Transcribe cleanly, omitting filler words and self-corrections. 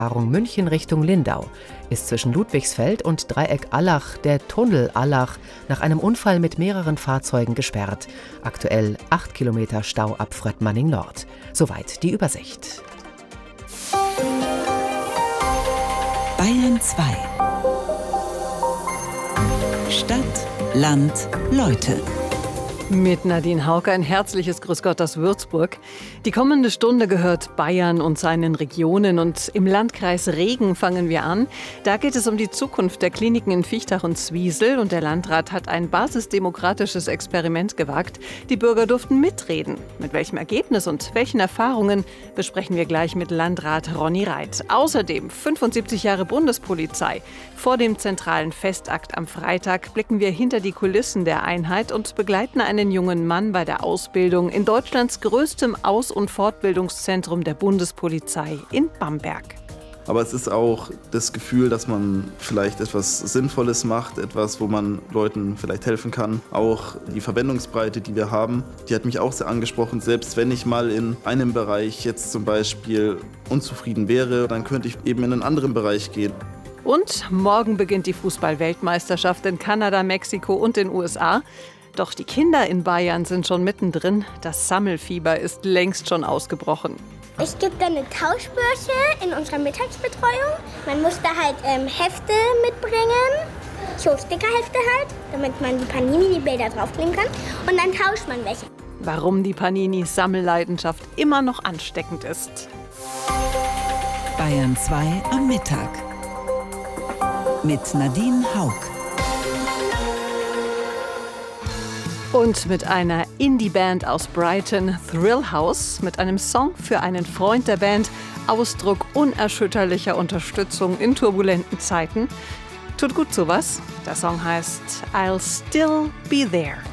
München Richtung Lindau ist zwischen Ludwigsfeld und Dreieck Allach der Tunnel Allach nach einem Unfall mit mehreren Fahrzeugen gesperrt. Aktuell 8 Kilometer Stau ab Fröttmanning Nord. Soweit die Übersicht. Bayern 2. Stadt, Land, Leute. Mit Nadine Hauke ein herzliches Grüß Gott aus Würzburg. Die kommende Stunde gehört Bayern und seinen Regionen und im Landkreis Regen fangen wir an. Da geht es um die Zukunft der Kliniken in Viechtach und Zwiesel und der Landrat hat ein basisdemokratisches Experiment gewagt. Die Bürger durften mitreden. Mit welchem Ergebnis und welchen Erfahrungen besprechen wir gleich mit Landrat Ronny Reit. Außerdem 75 Jahre Bundespolizei. Vor dem zentralen Festakt am Freitag blicken wir hinter die Kulissen der Einheit und begleiten einen jungen Mann bei der Ausbildung in Deutschlands größtem Aus- und Fortbildungszentrum der Bundespolizei in Bamberg. Aber es ist auch das Gefühl, dass man vielleicht etwas Sinnvolles macht, etwas, wo man Leuten vielleicht helfen kann. Auch die Verwendungsbreite, die wir haben, die hat mich auch sehr angesprochen. Selbst wenn ich mal in einem Bereich jetzt zum Beispiel unzufrieden wäre, dann könnte ich eben in einen anderen Bereich gehen. Und morgen beginnt die Fußball-Weltmeisterschaft in Kanada, Mexiko und den USA. Doch die Kinder in Bayern sind schon mittendrin. Das Sammelfieber ist längst schon ausgebrochen. Es gibt eine Tauschbörse in unserer Mittagsbetreuung. Man muss da halt Hefte mitbringen, so Stickerhefte halt, damit man die Panini-Bilder draufkleben kann. Und dann tauscht man welche. Warum die Panini-Sammelleidenschaft immer noch ansteckend ist. Bayern 2 am Mittag. Mit Nadine Hauke. Und mit einer Indie-Band aus Brighton, Thrill House, mit einem Song für einen Freund der Band, Ausdruck unerschütterlicher Unterstützung in turbulenten Zeiten. Tut gut sowas. Der Song heißt I'll Still Be There.